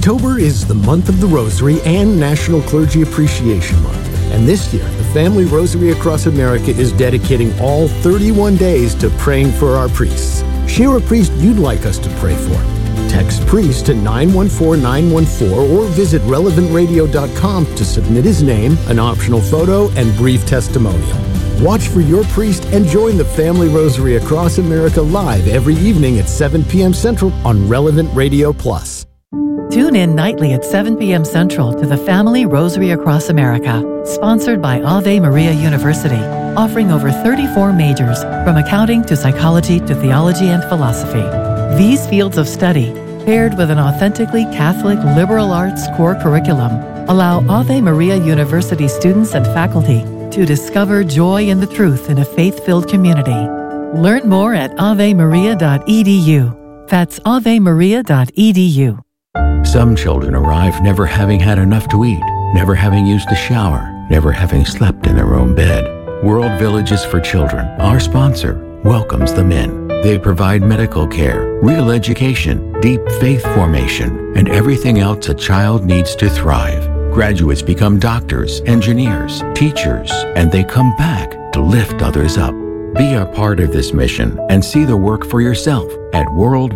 October is the month of the Rosary and National Clergy Appreciation Month. And this year, the Family Rosary Across America is dedicating all 31 days to praying for our priests. Share a priest you'd like us to pray for. Text priest to 914-914 or visit relevantradio.com to submit his name, an optional photo, and brief testimonial. Watch for your priest and join the Family Rosary Across America live every evening at 7 p.m. Central on Relevant Radio Plus. Tune in nightly at 7 p.m. Central to the Family Rosary Across America, sponsored by Ave Maria University, offering over 34 majors, from accounting to psychology to theology and philosophy. These fields of study, paired with an authentically Catholic liberal arts core curriculum, allow Ave Maria University students and faculty to discover joy in the truth in a faith-filled community. Learn more at avemaria.edu. That's avemaria.edu. Some children arrive never having had enough to eat, never having used a shower, never having slept in their own bed. World Villages for Children, our sponsor, welcomes them in. They provide medical care, real education, deep faith formation, and everything else a child needs to thrive. Graduates become doctors, engineers, teachers, and they come back to lift others up. Be a part of this mission and see the work for yourself at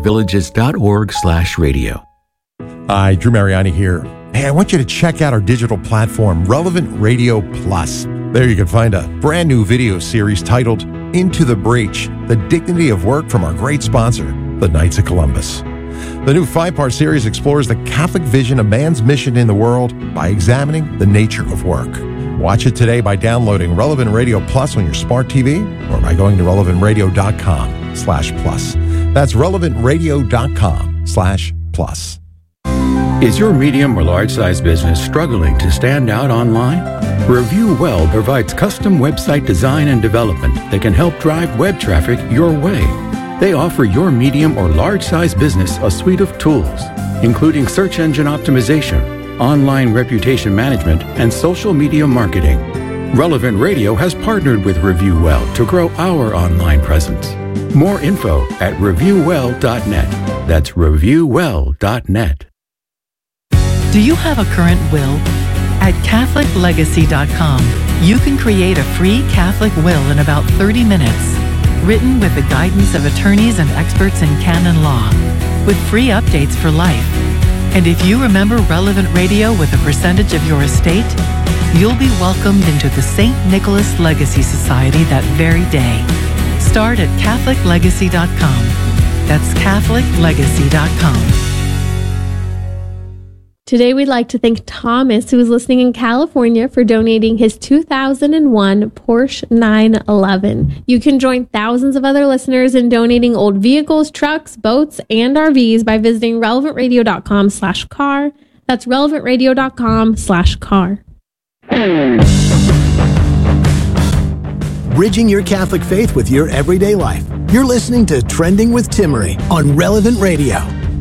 worldvillages.org/radio. Hi, Drew Mariani here. Hey, I want you to check out our digital platform, Relevant Radio Plus. There you can find a brand new video series titled Into the Breach, The Dignity of Work from our great sponsor, the Knights of Columbus. The new 5-part series explores the Catholic vision of man's mission in the world by examining the nature of work. Watch it today by downloading Relevant Radio Plus on your smart TV or by going to relevantradio.com/plus. That's relevantradio.com/plus. Is your medium or large-size business struggling to stand out online? Review Well provides custom website design and development that can help drive web traffic your way. They offer your medium or large-size business a suite of tools, including search engine optimization, online reputation management, and social media marketing. Relevant Radio has partnered with Review Well to grow our online presence. More info at reviewwell.net. That's reviewwell.net. Do you have a current will? At CatholicLegacy.com, you can create a free Catholic will in about 30 minutes, written with the guidance of attorneys and experts in canon law, with free updates for life. And if you remember Relevant Radio with a percentage of your estate, you'll be welcomed into the St. Nicholas Legacy Society that very day. Start at CatholicLegacy.com. That's CatholicLegacy.com. Today, we'd like to thank Thomas, who is listening in California, for donating his 2001 Porsche 911. You can join thousands of other listeners in donating old vehicles, trucks, boats, and RVs by visiting relevantradio.com/car. That's relevantradio.com/car. Bridging your Catholic faith with your everyday life. You're listening to Trending with Timmerie on Relevant Radio.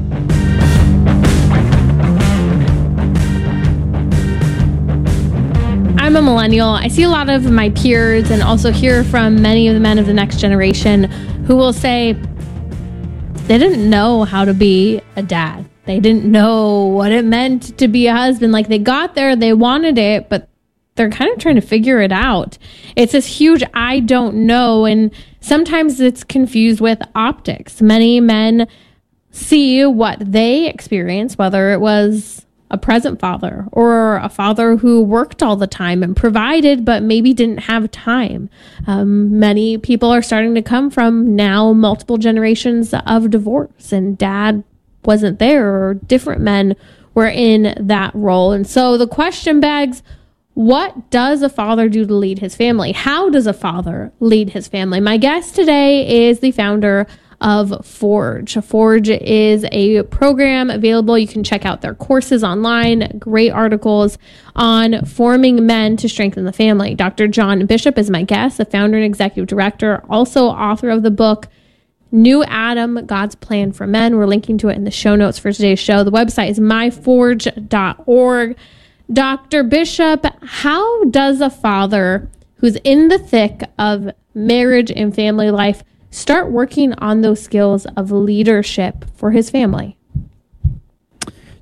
I'm a millennial. I see a lot of my peers and also hear from many of the men of the next generation who will say they didn't know how to be a dad. They didn't know what it meant to be a husband. Like, they got there, they wanted it, but they're kind of trying to figure it out. It's this huge I don't know, and sometimes it's confused with optics. Many men see what they experience, whether it was a present father or a father who worked all the time and provided, but maybe didn't have time. Many people are starting to come from now multiple generations of divorce, and dad wasn't there, or different men were in that role. And so the question begs, what does a father do to lead his family? How does a father lead his family? My guest today is the founder of Forge. Forge is a program available. You can check out their courses online, great articles on forming men to strengthen the family. Dr. John Bishop is my guest, the founder and executive director, also author of the book, New Adam, God's Plan for Men. We're linking to it in the show notes for today's show. The website is myforge.org. Dr. Bishop, how does a father who's in the thick of marriage and family life start working on those skills of leadership for his family?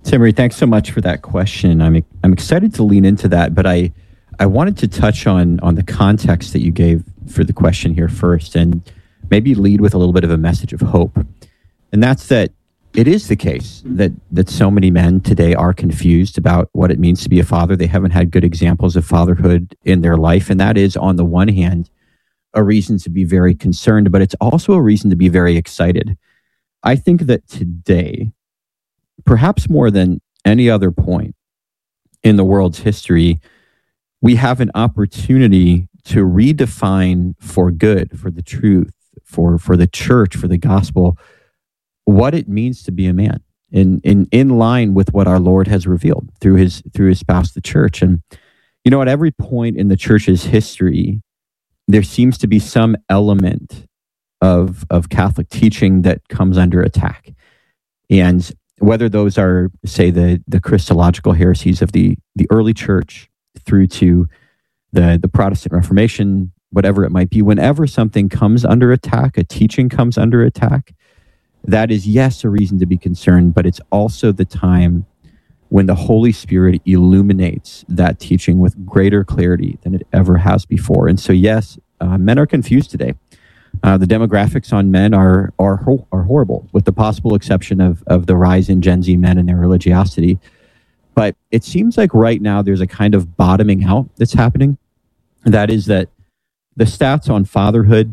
Timmerie, thanks so much for that question. I'm excited to lean into that, but I wanted to touch on the context that you gave for the question here first, and maybe lead with a little bit of a message of hope. And that's that it is the case that so many men today are confused about what it means to be a father. They haven't had good examples of fatherhood in their life, and that is, on the one hand, a reason to be very concerned, but it's also a reason to be very excited. I think that today, perhaps more than any other point in the world's history, we have an opportunity to redefine for good, for the truth, for the church, for the gospel, what it means to be a man, in line with what our Lord has revealed through his spouse, the church. And at every point in the church's history, there seems to be some element of Catholic teaching that comes under attack. And whether those are, say, the Christological heresies of the early church through to the Protestant Reformation, whatever it might be, whenever something comes under attack, a teaching comes under attack, that is, yes, a reason to be concerned, but it's also the time when the Holy Spirit illuminates that teaching with greater clarity than it ever has before. And so, yes, men are confused today. The demographics on men are horrible, with the possible exception of the rise in Gen Z men and their religiosity. But it seems like right now there's a kind of bottoming out that's happening. That is that the stats on fatherhood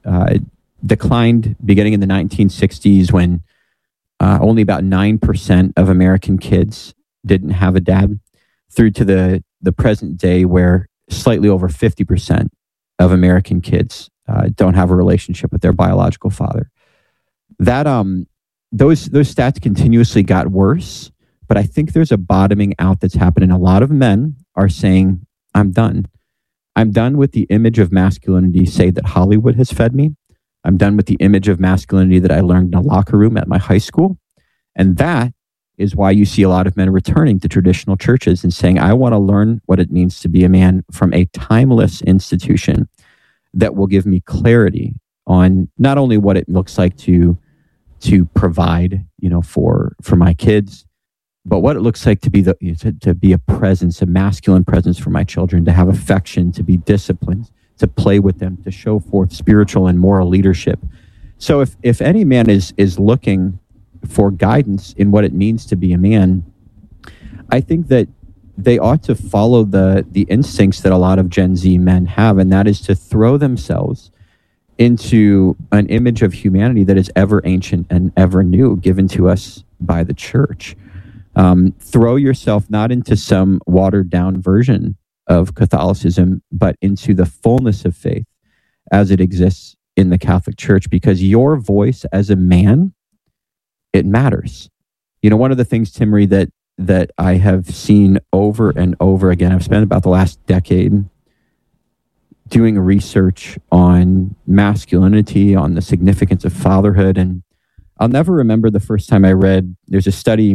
declined beginning in the 1960s, when only about 9% of American kids didn't have a dad, through to the present day, where slightly over 50% of American kids don't have a relationship with their biological father. That those stats continuously got worse, but I think there's a bottoming out that's happening. A lot of men are saying, I'm done. I'm done with the image of masculinity, say, that Hollywood has fed me. I'm done with the image of masculinity that I learned in a locker room at my high school. And that is why you see a lot of men returning to traditional churches and saying, I want to learn what it means to be a man from a timeless institution that will give me clarity on not only what it looks like to provide, for my kids, but what it looks like to be to be a presence, a masculine presence for my children, to have affection, to be disciplined, to play with them, to show forth spiritual and moral leadership. So if any man is looking for guidance in what it means to be a man, I think that they ought to follow the instincts that a lot of Gen Z men have, and that is to throw themselves into an image of humanity that is ever ancient and ever new, given to us by the church. Throw yourself not into some watered down version of Catholicism, but into the fullness of faith as it exists in the Catholic Church, because your voice as a man, it matters. One of the things, Timmerie, that I have seen over and over again, I've spent about the last decade doing research on masculinity, on the significance of fatherhood, and I'll never remember the first time I read, there's a study,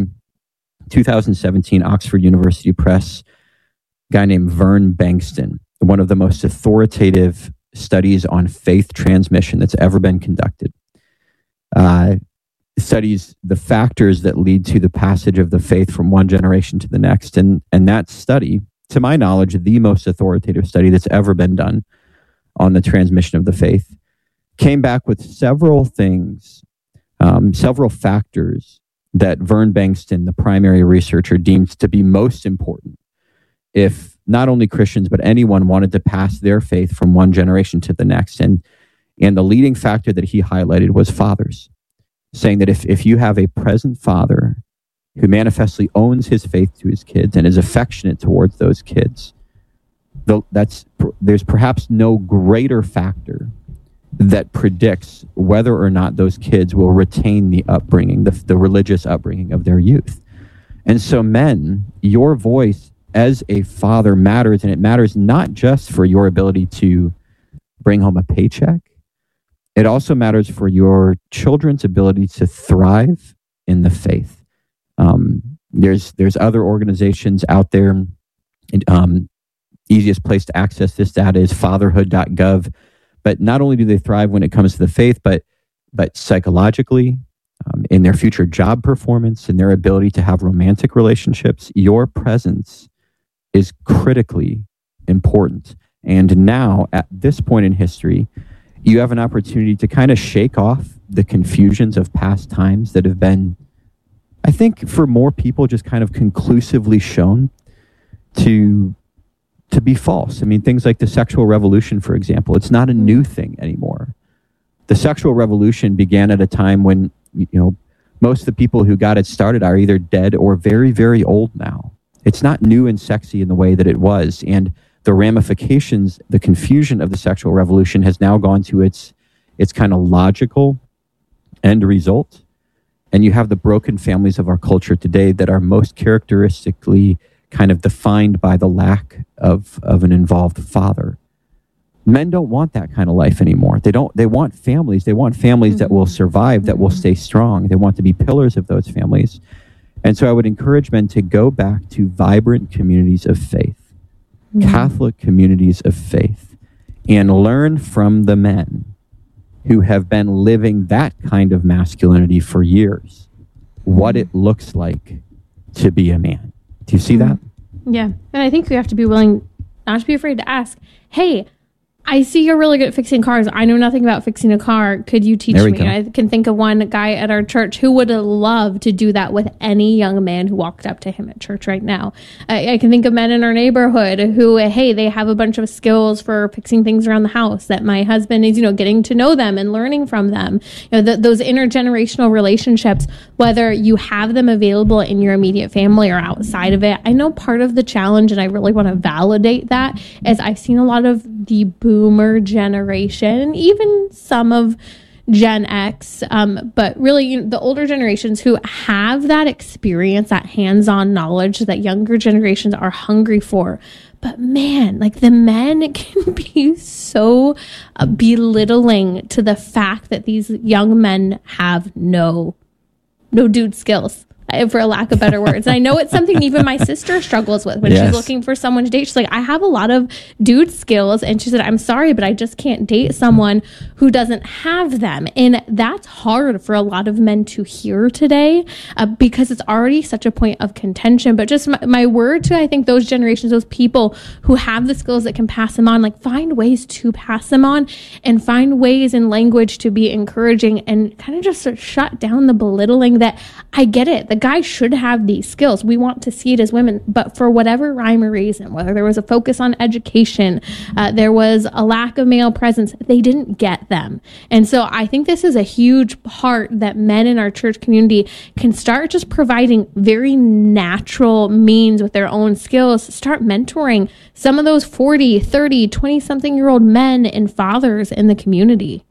2017, Oxford University Press, guy named Vern Bankston, one of the most authoritative studies on faith transmission that's ever been conducted. Studies the factors that lead to the passage of the faith from one generation to the next. And that study, to my knowledge, the most authoritative study that's ever been done on the transmission of the faith, came back with several things, several factors that Vern Bankston, the primary researcher, deemed to be most important if not only Christians, but anyone wanted to pass their faith from one generation to the next. And the leading factor that he highlighted was fathers, saying that if you have a present father who manifestly owns his faith to his kids and is affectionate towards those kids, there's perhaps no greater factor that predicts whether or not those kids will retain the upbringing, the religious upbringing of their youth. And so, men, your voice as a father matters, and it matters not just for your ability to bring home a paycheck. It also matters for your children's ability to thrive in the faith. There's other organizations out there. Easiest place to access this data is fatherhood.gov. But not only do they thrive when it comes to the faith, but psychologically, in their future job performance, in their ability to have romantic relationships. Your presence is critically important. And now, at this point in history, you have an opportunity to kind of shake off the confusions of past times that have been, I think, for more people, just kind of conclusively shown to be false. I mean, things like the sexual revolution, for example, it's not a new thing anymore. The sexual revolution began at a time when, most of the people who got it started are either dead or very, very old now. It's not new and sexy in the way that it was. And the ramifications, the confusion of the sexual revolution has now gone to its kind of logical end result. And you have the broken families of our culture today that are most characteristically kind of defined by the lack of an involved father. Men don't want that kind of life anymore. They want families. They want families that will survive, that will stay strong. They want to be pillars of those families. And so I would encourage men to go back to vibrant communities of faith, Catholic communities of faith, and learn from the men who have been living that kind of masculinity for years, what it looks like to be a man. Do you see that? Yeah. And I think we have to be willing not to be afraid to ask, hey, I see you're really good at fixing cars. I know nothing about fixing a car. Could you teach me? I can think of one guy at our church who would love to do that with any young man who walked up to him at church right now. I can think of men in our neighborhood who, hey, they have a bunch of skills for fixing things around the house that my husband is, getting to know them and learning from them. Those intergenerational relationships, whether you have them available in your immediate family or outside of it. I know part of the challenge, and I really want to validate that, is I've seen a lot of the boomer generation, even some of Gen X, but really the older generations who have that experience, that hands-on knowledge that younger generations are hungry for. But man, like the men can be so belittling to the fact that these young men have no dude skills, for a lack of better words. And I know it's something even my sister struggles with when she's looking for someone to date. She's like, I have a lot of dude skills. And she said, I'm sorry, but I just can't date someone who doesn't have them. And that's hard for a lot of men to hear today because it's already such a point of contention. But just my word to, I think, those generations, those people who have the skills that can pass them on, like find ways to pass them on and find ways in language to be encouraging and kind of just sort of shut down the belittling that I get it. The guy should have these skills. We want to see it as women, but for whatever rhyme or reason, whether there was a focus on education, there was a lack of male presence, they didn't get them. And so I think this is a huge part that men in our church community can start just providing very natural means with their own skills, start mentoring some of those 40, 30, 20-something-year-old men and fathers in the community.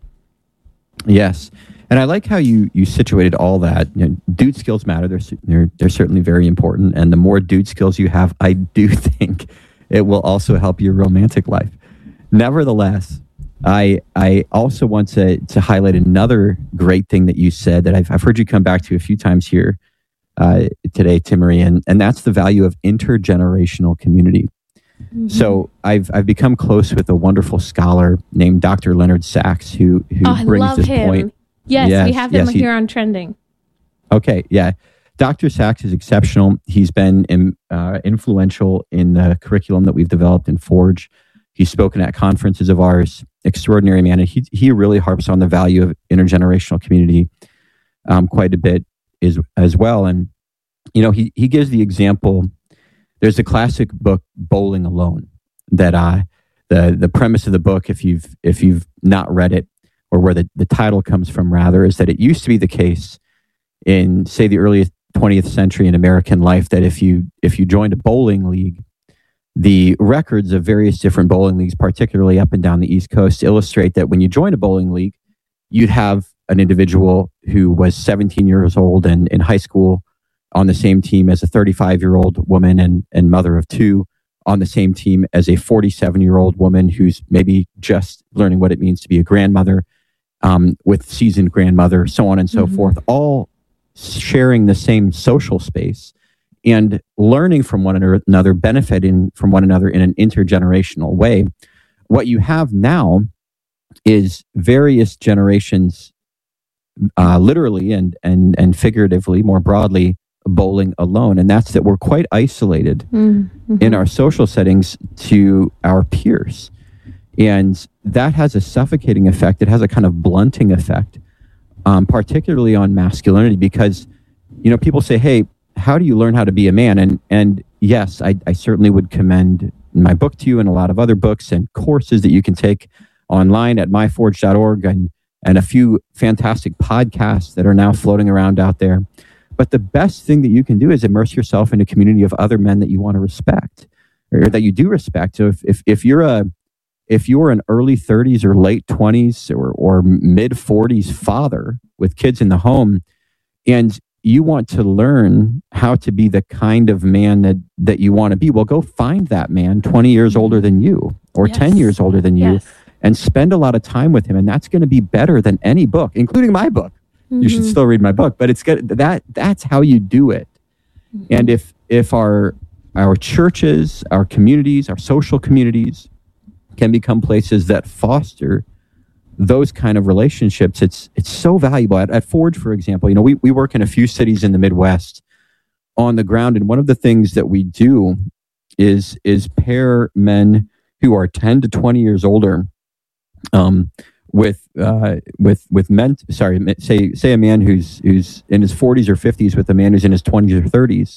Yes. And I like how you situated all that. Dude skills matter. They're certainly very important. And the more dude skills you have, I do think it will also help your romantic life. Nevertheless, I also want to highlight another great thing that you said that I've heard you come back to a few times here today, Timmerie, and that's the value of intergenerational community. Mm-hmm. So I've become close with a wonderful scholar named Dr. Leonard Sachs who brings this point. Yes, we have him here on Trending. Okay, yeah. Dr. Sachs is exceptional. He's been influential in the curriculum that we've developed in Forge. He's spoken at conferences of ours. Extraordinary man. And he really harps on the value of intergenerational community quite a bit as well. And, he gives the example. There's a classic book, Bowling Alone, that the premise of the book, if you've not read it, or where the title comes from rather, is that it used to be the case in, say, the early 20th century in American life that if you joined a bowling league, the records of various different bowling leagues, particularly up and down the East Coast, illustrate that when you join a bowling league, you'd have an individual who was 17 years old and in high school on the same team as a 35-year-old woman and mother of two, on the same team as a 47-year-old woman who's maybe just learning what it means to be a grandmother, with seasoned grandmother, so on and so forth, all sharing the same social space and learning from one another, benefiting from one another in an intergenerational way. What you have now is various generations literally and figuratively, more broadly, bowling alone. And that's that we're quite isolated in our social settings to our peers. And that has a suffocating effect. It has a kind of blunting effect, particularly on masculinity, because, people say, hey, how do you learn how to be a man? And yes, I certainly would commend my book to you and a lot of other books and courses that you can take online at myforge.org and a few fantastic podcasts that are now floating around out there. But the best thing that you can do is immerse yourself in a community of other men that you want to respect, or that you do respect. So if you're an early 30s or late 20s or mid 40s father with kids in the home, and you want to learn how to be the kind of man that you want to be, well, go find that man 20 years older than you or 10 years older than you, and spend a lot of time with him. And that's going to be better than any book, including my book. You should still read my book, but it's good. That's how you do it. And if our churches, our communities, our social communities can become places that foster those kind of relationships, it's so valuable. At Forge, for example, we work in a few cities in the Midwest on the ground, and one of the things that we do is pair men who are 10 to 20 years older with men. Sorry, say a man who's in his 40s or 50s with a man who's in his 20s or 30s,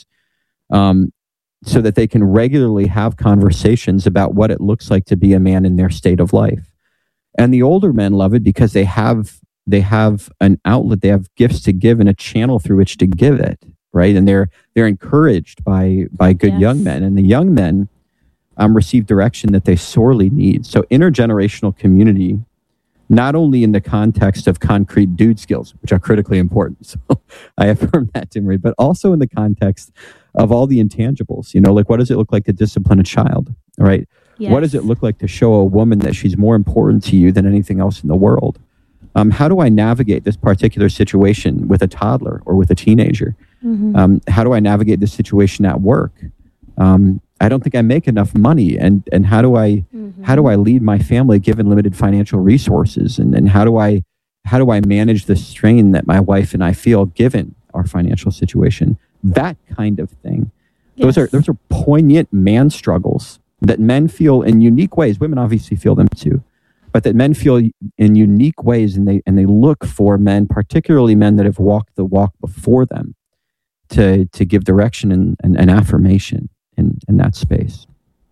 so that they can regularly have conversations about what it looks like to be a man in their state of life. And the older men love it because they have an outlet, they have gifts to give and a channel through which to give it, right? And they're encouraged by good young men, and the young men receive direction that they sorely need. So intergenerational community, not only in the context of concrete dude skills, which are critically important, so I affirm that, Tim Ray, but also in the context of all the intangibles, like what does it look like to discipline a child, right? Yes. What does it look like to show a woman that she's more important to you than anything else in the world? How do I navigate this particular situation with a toddler or with a teenager? How do I navigate this situation at work? I don't think I make enough money, and how do I lead my family given limited financial resources, and how do I manage the strain that my wife and I feel given our financial situation? That kind of thing. Yes. Those are poignant man struggles that men feel in unique ways. Women obviously feel them too, but that men feel in unique ways, and they look for men, particularly men that have walked the walk before them, to give direction and affirmation in that space.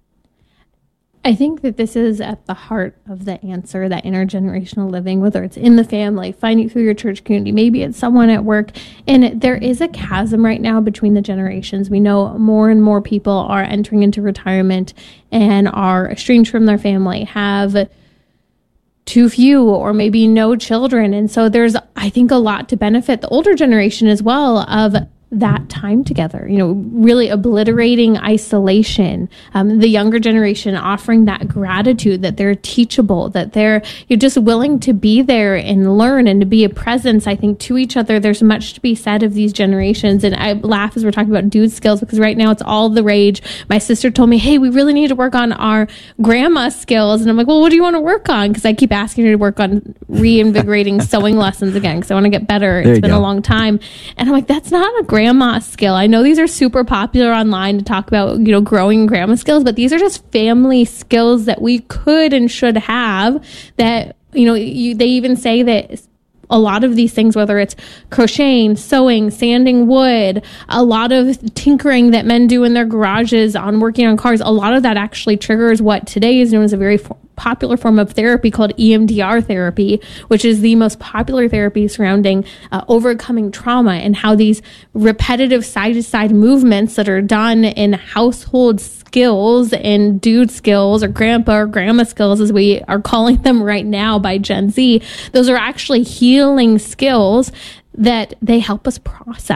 I think that this is at the heart of the answer, that intergenerational living, whether it's in the family, finding through your church community, maybe it's someone at work. And there is a chasm right now between the generations. We know more and more people are entering into retirement and are estranged from their family, have too few or maybe no children. And so there's, I think, a lot to benefit the older generation as well of that time together, really obliterating isolation. The younger generation offering that gratitude, that they're teachable, that you're just willing to be there and learn and to be a presence, I think, to each other. There's much to be said of these generations. And I laugh as we're talking about dude skills, because right now it's all the rage. My sister told me, hey, we really need to work on our grandma skills. And I'm like, well, what do you want to work on? Because I keep asking her to work on reinvigorating sewing lessons again, because I want to get better. It's been a long time. And I'm like, that's not a grandma skill. I know these are super popular online to talk about, growing grandma skills, but these are just family skills that we could and should have, that, they even say that a lot of these things, whether it's crocheting, sewing, sanding wood, a lot of tinkering that men do in their garages on working on cars, a lot of that actually triggers what today is known as a very popular form of therapy called EMDR therapy, which is the most popular therapy surrounding overcoming trauma, and how these repetitive side-to-side movements that are done in household skills and dude skills, or grandpa or grandma skills, as we are calling them right now by Gen Z, those are actually healing skills that they help us process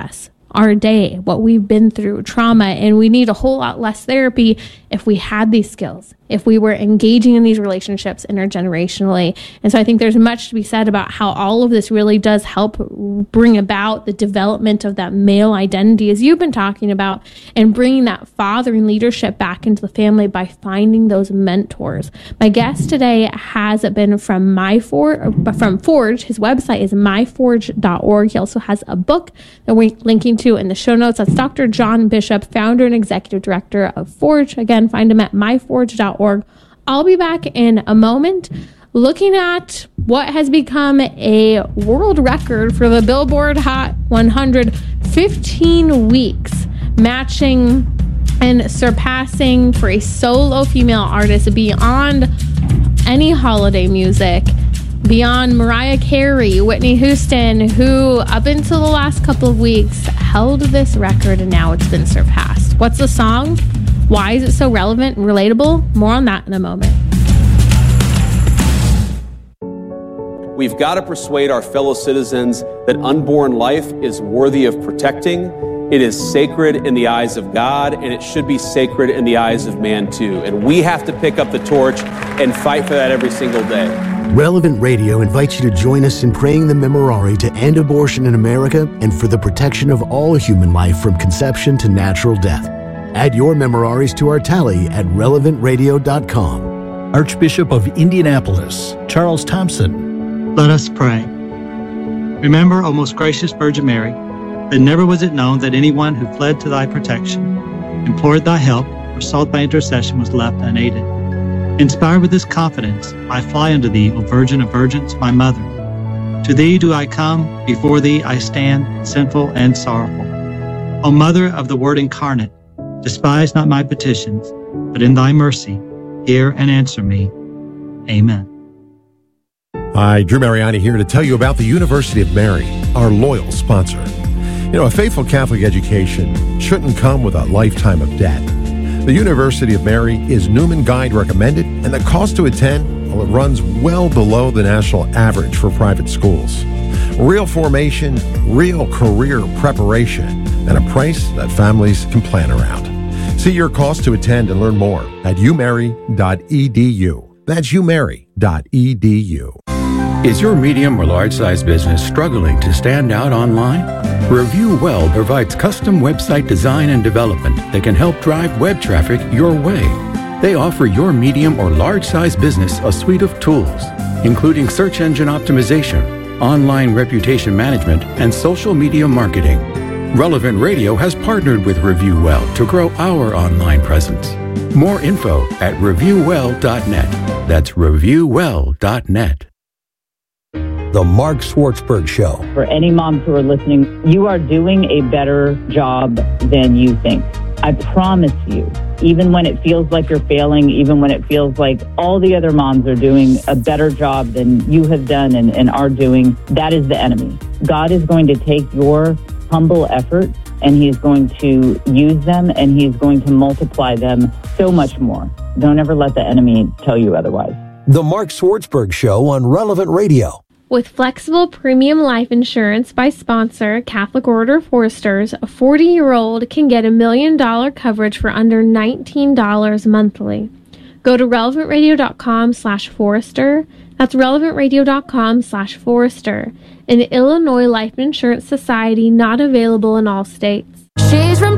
our day, what we've been through, trauma, and we need a whole lot less therapy if we had these skills, if we were engaging in these relationships intergenerationally. And so I think there's much to be said about how all of this really does help bring about the development of that male identity, as you've been talking about, and bringing that fathering leadership back into the family by finding those mentors. My guest today has been from Forge. His website is myforge.org. He also has a book that we're linking to in the show notes. That's Dr. John Bishop, founder and executive director of Forge. Again, find him at myforge.org. I'll be back in a moment looking at what has become a world record for the Billboard Hot 100, 15 weeks, matching and surpassing for a solo female artist beyond any holiday music, beyond Mariah Carey, Whitney Houston, who up until the last couple of weeks held this record, and now it's been surpassed. What's the song? Why is it so relevant and relatable? More on that in a moment. We've got to persuade our fellow citizens that unborn life is worthy of protecting. It is sacred in the eyes of God, and it should be sacred in the eyes of man too. And we have to pick up the torch and fight for that every single day. Relevant Radio invites you to join us in praying the Memorare to end abortion in America and for the protection of all human life from conception to natural death. Add your Memoraries to our tally at relevantradio.com. Archbishop of Indianapolis, Charles Thompson. Let us pray. Remember, O most gracious Virgin Mary, that never was it known that anyone who fled to thy protection, implored thy help, or sought thy intercession was left unaided. Inspired with this confidence, I fly unto thee, O Virgin of Virgins, my mother. To thee do I come, before thee I stand, sinful and sorrowful. O Mother of the Word incarnate, despise not my petitions, but in thy mercy, hear and answer me. Amen. Hi, Drew Mariani here to tell you about the University of Mary, our loyal sponsor. You know, a faithful Catholic education shouldn't come with a lifetime of debt. The University of Mary is Newman Guide recommended, and the cost to attend, well, it runs well below the national average for private schools. Real formation, real career preparation, and a price that families can plan around. See your cost to attend and learn more at umary.edu. That's umary.edu. Is your medium or large-size business struggling to stand out online? Review Well provides custom website design and development that can help drive web traffic your way. They offer your medium or large-size business a suite of tools, including search engine optimization, online reputation management, and social media marketing. Relevant Radio has partnered with Review Well to grow our online presence. More info at reviewwell.net. That's reviewwell.net. The Mark Schwartzberg Show. For any moms who are listening, you are doing a better job than you think. I promise you, even when it feels like you're failing, even when it feels like all the other moms are doing a better job than you have done and are doing, that is the enemy. God is going to take your humble effort and he's going to use them and he's going to multiply them so much more. Don't ever let the enemy tell you otherwise. The Mark Schwartzberg Show on Relevant Radio. With flexible premium life insurance by sponsor Catholic Order of Foresters, a 40-year-old can get $1 million coverage for under $19 monthly. Go to relevantradio.com/Forester. That's relevantradio.com/Forester. An Illinois Life Insurance Society, not available in all states. She's from